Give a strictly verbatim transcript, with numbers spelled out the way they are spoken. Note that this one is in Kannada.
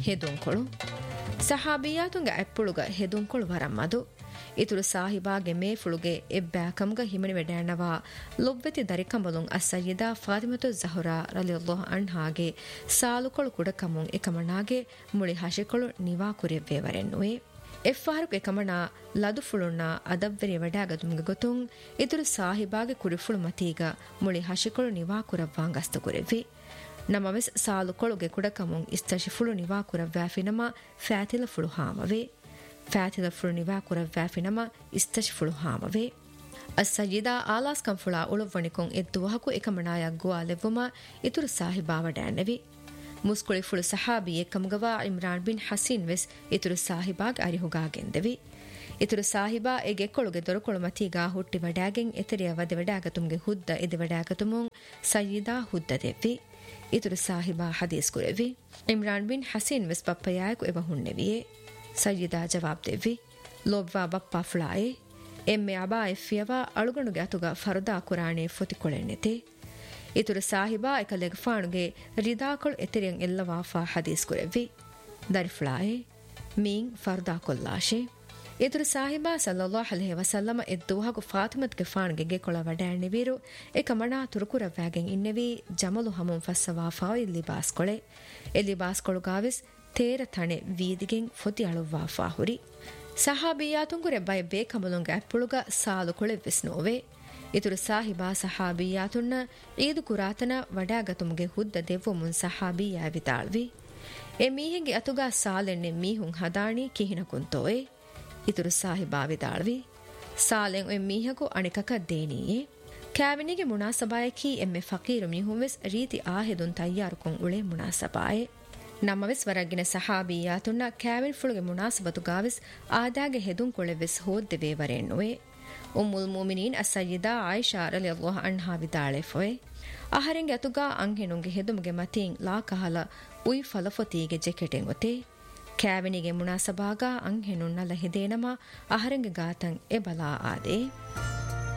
ಹೆದುಂಕೊಳು ಸಹಾಬಿಯಾತುಂಗೆ ಅಪ್ಪುಳುಗ ಹೆದುಂಕೊಳು ವರಮ್ಮದು ಇತುರು ಸಾಹಿಬಾಗೆ ಮೇಫುಳುಗೆ ಎಬ್ಬಾಕಮ್ಗ ಹಿಮನಿ ವೆಡ್ಯಾಣವಾ ಲೊವ್ವೆತಿ ದರಿಕಂಬಲುಂ ಅಸ್ಸಯ್ಯಿದಾ ಫಾತಿಮತು ಝಹರಾ ರಲಿಯಲ್ಲಾಹು ಅನ್ಹಾಗೆ ಸಾಲುಕೊಳು ಕುಡಕಮುಂ ಎಕಮಣಾಗೆ ಮುಳಿ ಹಶಿಕೊಳು ನಿವಾ ಕುರೆವ್ವೇವರೆನ್ನುವೆ ಎಫ್ಫಾರುಕ್ ಎಕಮಣ ಲದುಫುಳುಣ್ಣ ಅದವ್ವೆರಿ ವಡ್ಯಾಗದುಮ್ಗೆ ಗೊತ್ತುಂ ಇತುರು ಸಾಹಿಬಾಗೆ ಕುರಿಫುಳು ಮತೀಗ ಮುಳಿ ಹಶಿಕೊಳು ನಿವಾ ಕುರವ್ವಾಂಗಸ್ತು ಕುರೆವ್ವಿ ನಮವೆಸ್ ಸಾಲುಕೊಳುಗೆ ಕುಡಕಮುಂ ಇಸ್ತಶಿಫುಳು ನಿವಾ ಕುರವ್ವಾಫಿನಮ ಫ್ಯಾತಿಲ ಫುಳು ಹಾಮವೆ ಫ್ಯಾತಿಲ ಫುಳು ನಿವಾ ಕುರವ್ವಾಫಿನಮ ಇಸ್ತಶಿಫುಳು ಹಾಮವೆ ಅಸ್ಸಯ್ಯಿದಾ ಆಲಾಸ್ ಕಂಫುಳಾ ಉಳುವ್ವಣಿಕೊಂ ಎದ್ದುವಹಕು ಎಕಮಣಾಯ ಗುವಾಲೆವ್ವುಮ ಇತುರು ಸಾಹಿಬಾ ವಡ್ಯಾಣೆವಿ ಮುಸ್ಕುಳಿ ಫುಳು ಸಹಾಬಿ ಎಕ್ಕಮುಗವಾ ಇಮ್ರಾನ್ ಬಿನ್ ಹಸೀನ್ ವೆಸ್ ಇತುರು ಸಾಹಿಬಾಗ್ ಅರಿಹುಗಾಗೆಂದೆವಿ ಇತುರು ಸಾಹಿಬಾ ಎಗೆಕ್ಕೊಳುಗೆ ದೊರಕೊಳು ಮತೀಗಾ ಹುಟ್ಟಿ ವಡ್ಯಾಗೆಂ ಎತೆರಿಯ ವದೆ ವಡ್ಯಾಗತುಮ್ಗೆ ಹುದ್ದ ಎದೆ ವಡ್ಯಾಗತುಮುಂ ಸಯ್ಯಿದಾ ಹುದ್ದದೆವ್ವಿ ಇತುರು ಸಾಹಿಬಾ ಹದೀಸ್ ಕುರೆವಿ ಇಮ್ರಾನ್ ಬಿನ್ ಹಸೀನ್ ವೆಸ್ ಬಪ್ಪಯಾಯಕು ಎವ ಹುಣ್ಣೆವಿಯೇ ಸಯ್ಯಿದಾ ಜವಾಬ್ ದೆವ್ವಿ ಲೋಬ್ವಾ ಬಪ್ಪಾ ಫುಳಾಯೆ ಎಮ್ಮೆ ಅಬಾ ಎಫ್ಫಿಯವಾ ಅಳುಗಣುಗೆ ಅತುಗ ಫರ್ದಾ ಕುರಾಣೆ ಫೊತಿಕೊಳೆನ್ನೆತೆ ಇತುರು ಸಾಹಿಬಾ ಎಕಲೆಗ ಫಾಣುಗೆ ರಿದಾಕೊಳು ಎತೆರಿಯಂ ಎಲ್ಲವಾಫಾ ಹದೀಸ್ ಕುರೆವಿ ದರಿಫ್ಳಾಯೆ ಮೀನ್ ಫರ್ದಾ ಕೊಲ್ಲಾಶೆ ಇತುರು ಸಾಹಿಬಾ ಸಲ್ಲಲ್ಲಾಹು ಅಲೈಹಿ ವಸಲ್ಲಮ ಎದ್ದುವಹಕು ಫಾತಿಮತ್ಗೆ ಫಾಣುಗೆ ಗೆಕೊಳ ವಡ್ಯಾಣೆವೀರು ಎಕಮಣಾ ತುರುಕುರವ್ವಾಗೆಂ ಇನ್ನೆವಿ ಜಮಲು ಹಮುಂ ಫಸ್ಸವಾಫಾ ಇಲ್ಲಿಬಾಸ್ ಕೊಳೆ ಎಲ್ಲಿಬಾಸ್ ಕೊಳುಗಾವಿಸ್ ತೇರ ತಣೆ ವೀದಿಗೆಂ ಫೊತಿ ಅಳುವಾಫಾ ಹುರಿ ಸಹಾಬಿಯಾತುಂಗುರೆ ಬಯ ಬೇಕಮಲುಂಗೆ ಅಪ್ಪುಳುಗ ಸಾಲು ಕೊಳೆವ್ವೆಸ್ ನೋವೆ ಇತುರು ಸಾಹಿಬಾ ಸಹಾಬಿಯಾತುನ್ನ ಈದು ಕುರಾತನ ವಡ್ಯಾಗತುಮ್ಗೆ ಹುದ್ದ ದೆವ್ವು ಮುನ್ ಸಹಾಬಿಯಾ ವಿತಾಳ್ವಿ ಎ ಮೀಹಿಗೆ ಅತುಗಾ ಸಾಲೆನ್ನೆ ಮೀಹುಂ ಹದಾಣಿ ಕಿಹಿನ ಕುಂತೋಯೆ ಇತುರು ಸಾಹಿಬಾ ವಿತಾಳ್ವಿ ಸಾಲೆಂ ಎ ಮೀಹಕು ಅಣಿಕಕ ದೇನಿಯೆ ಕ್ಯಾವಿನಿಗೆ ಮುನಾಸಬಾಯಕಿ ಎಮ್ಮೆ ಫಕೀರು ಮೀಹುಂ ವೆಸ್ ರೀತಿ ಆಹೆದುನ್ ತಯ್ಯಾರುಕೊಂ ಉಳೆ ಮುನಾಸಬಾಯೆ ನಮ್ಮವೆಸ್ ವರಗಿನ ಸಹಾಬಿಯಾತುನ್ನ ಕ್ಯಾವಿನ್ ಫುಳುಗೆ ಮುನಾಸಬತುಗಾವೆಸ್ ಆದಾಗೆ ಹೆದುಂ ಕೊಳೆವೆಸ್ ಹೋದ್ದೆವೆ ವರೆನ್ನುವೆ ಉಮ್ಮುಲ್ ಮುಮಿನೀನ್ ಅಸ್ಸಯ್ಯಿದಾ ಆಯಿಷಾ ರಲಿಯಲ್ಲಾಹು ಅನ್ಹಾ ವಿದಾಳೆಫೊಯೆ ಅಹರೆಂಗೆ ಅತುಗಾ ಅಂಹೆನುಂಗೆ ಹೆದುಮ್ಗೆ ಮತೀನ್ ಲಾ ಕಹಲ ಉಯ್ ಫಲಫೊತೀಗೆ ಜೆಕೆಟೆಂ ಒತೆ ಕ್ಯಾವಿನಿಗೆ ಮುನಾಸಬಾಗಾ ಅಂಹೆನುನ್ ನಲ ಹೆದೇನಮ ಅಹರೆಂಗೆ ಗಾತಂ ಎ ಬಲಾ ಆದೆ